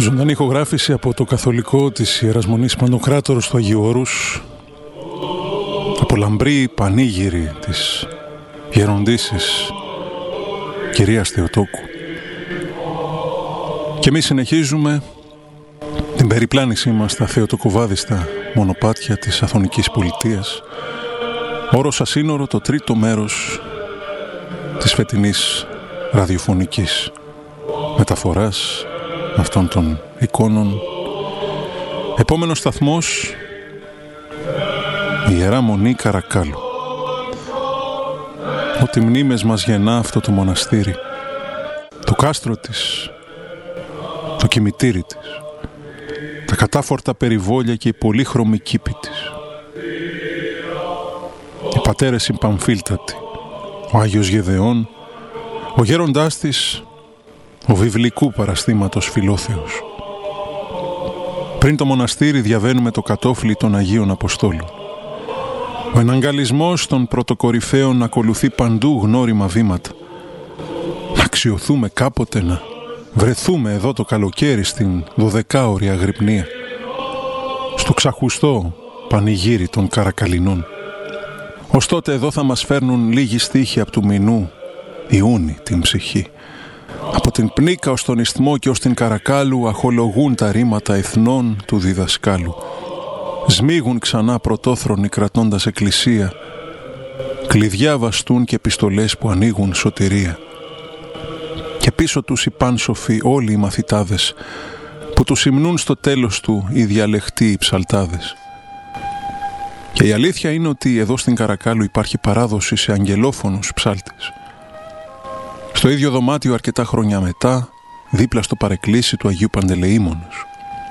Ζωντανή ηχογράφηση από το καθολικό της Ιεράς Μονής Παντοκράτορος του Αγίου Όρους, από λαμπρή πανήγυρη της γεροντήσης κυρίας Θεοτόκου. Και εμείς συνεχίζουμε την περιπλάνησή μας στα θεοτοκοβάδιστα μονοπάτια της Αθωνικής Πολιτείας. Όρος ασύνορο, το τρίτο μέρος της φετινής ραδιοφωνικής μεταφοράς αυτών των εικόνων. Επόμενος σταθμός, η Ιερά Μονή Καρακάλου. Ό,τι μνήμες μας γεννά αυτό το μοναστήρι, το κάστρο της, το κημητήρι της, τα κατάφορτα περιβόλια και η πολύχρωμη κήπη της, οι πατέρες οι Παμφίλτατοι, ο Άγιος Γεδεών, ο γέροντάς της, ο βιβλικού παραστήματος Φιλόθεος. Πριν το μοναστήρι διαβαίνουμε το κατόφλι των Αγίων Αποστόλων. Ο εναγκαλισμός των πρωτοκορυφαίων ακολουθεί παντού γνώριμα βήματα. Να αξιωθούμε κάποτε, να βρεθούμε εδώ το καλοκαίρι στην 12ωρη αγρυπνία, στο ξαχουστό πανηγύρι των Καρακαλινών. Ως τότε εδώ θα μας φέρνουν λίγοι στίχοι από του Μηνού Ιούνι την ψυχή. Από την Πνίκα ως τον Ισθμό και ως την Καρακάλου αχολογούν τα ρήματα εθνών του διδασκάλου. Σμίγουν ξανά πρωτόθρονοι κρατώντας εκκλησία, κλειδιά βαστούν και επιστολές που ανοίγουν σωτηρία. Και πίσω τους οι πάνσοφοι όλοι οι μαθητάδες, που τους υμνούν στο τέλος του οι διαλεχτοί οι ψαλτάδες. Και η αλήθεια είναι ότι εδώ στην Καρακάλου υπάρχει παράδοση σε αγγελόφωνους ψάλτες. Στο ίδιο δωμάτιο αρκετά χρόνια μετά, δίπλα στο παρεκκλήσι του Αγίου Παντελεήμονος.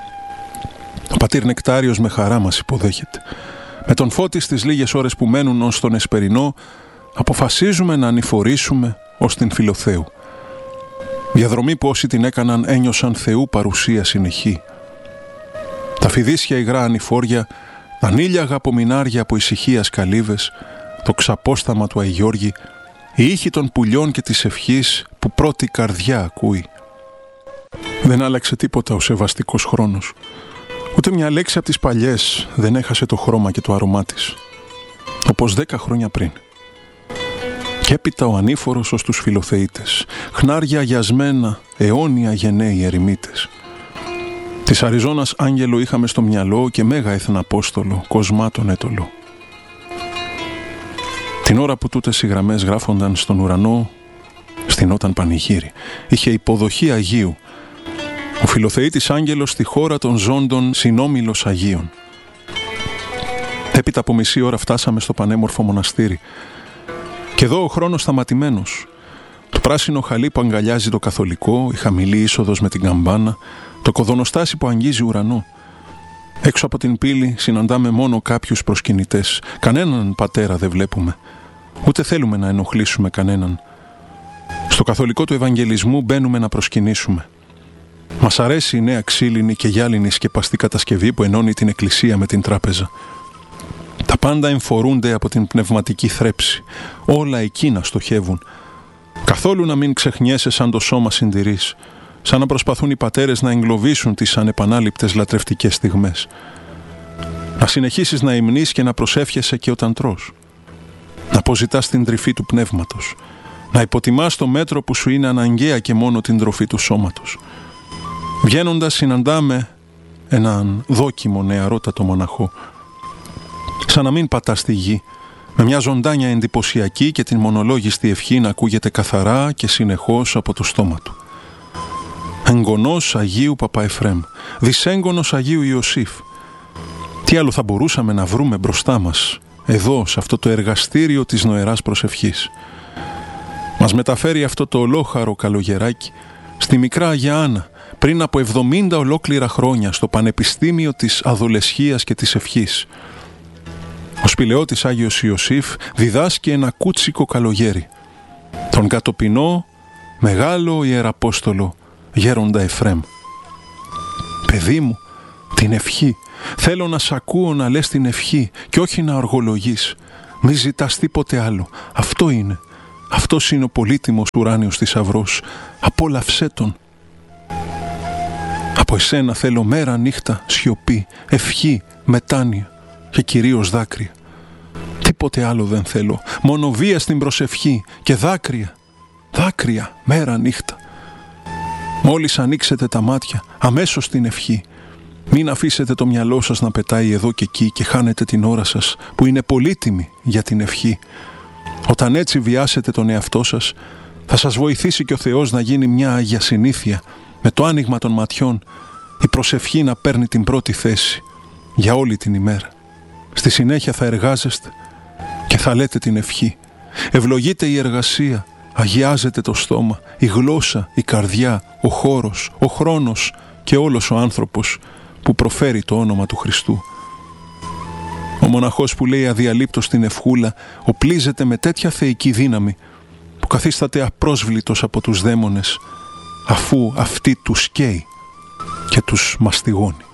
Ο πατήρ Νεκτάριος με χαρά μας υποδέχεται. Με τον Φώτη στις λίγες ώρες που μένουν ως τον Εσπερινό, αποφασίζουμε να ανηφορήσουμε ως την Φιλοθέου. Διαδρομή που όσοι την έκαναν ένιωσαν Θεού παρουσία συνεχή. Τα φιδίσια υγρά ανηφόρια, τα νύλιαγα απομεινάρια από ησυχίας καλύβες, το ξαπόσταμα του Αγιώργη, η ήχη των πουλιών και της ευχής που πρώτη καρδιά ακούει. Δεν άλλαξε τίποτα ο σεβαστικός χρόνος. Ούτε μια λέξη από τις παλιές δεν έχασε το χρώμα και το αρωμά της. Όπως 10 χρόνια πριν. Και έπειτα ο ανήφορος ως τους Φιλοθεΐτες, χνάρια αγιασμένα, αιώνια γενναίοι ερημίτες. Της Αριζώνας άγγελο είχαμε στο μυαλό και μέγα εθναπόστολο, κοσμάτων έτολο. Την ώρα που τούτες οι γραμμές γράφονταν στον ουρανό, στηνόταν πανηγύρι. Είχε υποδοχή Αγίου. Ο Φιλοθεΐτης άγγελος στη χώρα των ζώντων συνόμιλος Αγίων. Έπειτα από μισή ώρα φτάσαμε στο πανέμορφο μοναστήρι. Και εδώ ο χρόνος σταματημένος. Το πράσινο χαλί που αγκαλιάζει το καθολικό, η χαμηλή είσοδος με την καμπάνα, το κοδωνοστάσι που αγγίζει ουρανό. Έξω από την πύλη συναντάμε μόνο κάποιους προσκυνητές. Κανέναν πατέρα δεν βλέπουμε. Ούτε θέλουμε να ενοχλήσουμε κανέναν. Στο καθολικό του Ευαγγελισμού μπαίνουμε να προσκυνήσουμε. Μας αρέσει η νέα ξύλινη και γυάλινη σκεπαστή κατασκευή που ενώνει την εκκλησία με την τράπεζα. Τα πάντα εμφορούνται από την πνευματική θρέψη. Όλα εκείνα στοχεύουν. Καθόλου να μην ξεχνιέσαι σαν το σώμα συντηρείς. Σαν να προσπαθούν οι πατέρες να εγκλωβίσουν τις ανεπανάληπτες λατρευτικές στιγμές. Να συνεχίσεις να υμνείς και να προσεύχεσαι και όταν τρως. Να αποζητάς την τρυφή του πνεύματος. Να υποτιμάς το μέτρο που σου είναι αναγκαία και μόνο την τροφή του σώματος. Βγαίνοντας συναντάμε έναν δόκιμο νεαρότατο μοναχό. Σαν να μην πατά στη γη, με μια ζωντάνια εντυπωσιακή και την μονολόγιστη ευχή να ακούγεται καθαρά και συνεχώς από το στόμα του. Εγγονός Αγίου Παπαεφρέμ, δυσέγγονος Αγίου Ιωσήφ. Τι άλλο θα μπορούσαμε να βρούμε μπροστά μας, εδώ, σε αυτό το εργαστήριο της νοεράς προσευχής. Μας μεταφέρει αυτό το ολόχαρο καλογεράκι στη μικρά Αγία Άννα, πριν από 70 ολόκληρα χρόνια, στο Πανεπιστήμιο της Αδολεσχίας και της Ευχής. Ο σπηλαιώτης Άγιος Ιωσήφ διδάσκει ένα κούτσικο καλογέρι. Τον κατοπινό, μεγάλο Ιεραπόστολο, γέροντα Εφρέμ. Παιδί μου, την ευχή. Θέλω να σ' ακούω να λες την ευχή και όχι να οργολογείς. Μη ζητάς τίποτε άλλο. Αυτό είναι. Αυτός είναι ο πολύτιμος ουράνιος θησαυρός. Απόλαυσέ τον. Από εσένα θέλω μέρα νύχτα σιωπή, ευχή, μετάνοια και κυρίως δάκρυα. Τίποτε άλλο δεν θέλω, μόνο βία στην προσευχή και δάκρυα, δάκρυα μέρα νύχτα. Μόλις ανοίξετε τα μάτια, αμέσως την ευχή. Μην αφήσετε το μυαλό σας να πετάει εδώ και εκεί και χάνετε την ώρα σας που είναι πολύτιμη για την ευχή. Όταν έτσι βιάσετε τον εαυτό σας, θα σας βοηθήσει και ο Θεός να γίνει μια Άγια Συνήθεια, με το άνοιγμα των ματιών, η προσευχή να παίρνει την πρώτη θέση για όλη την ημέρα. Στη συνέχεια θα εργάζεστε και θα λέτε την ευχή. Ευλογείται η εργασία, αγιάζεται το στόμα, η γλώσσα, η καρδιά, ο χώρος, ο χρόνος και όλος ο άνθρωπος που προφέρει το όνομα του Χριστού. Ο μοναχός που λέει αδιαλείπτως την ευχούλα οπλίζεται με τέτοια θεϊκή δύναμη που καθίσταται απρόσβλητος από τους δαίμονες, αφού αυτή τους καίει και τους μαστιγώνει.